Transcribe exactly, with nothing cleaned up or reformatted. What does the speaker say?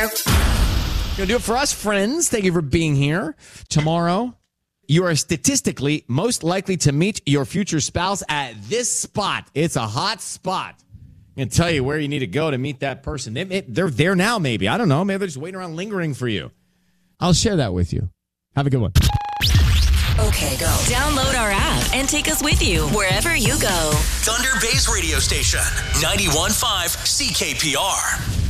here. Gonna do it for us, friends. Thank you for being here. Tomorrow, you are statistically most likely to meet your future spouse at this spot. It's a hot spot. I'm gonna tell you where you need to go to meet that person. They, they, they're there now, maybe. I don't know. Maybe they're just waiting around lingering for you. I'll share that with you. Have a good one. Okay, go. Download our app and take us with you wherever you go. Thunder Bay's radio station, ninety-one point five C K P R.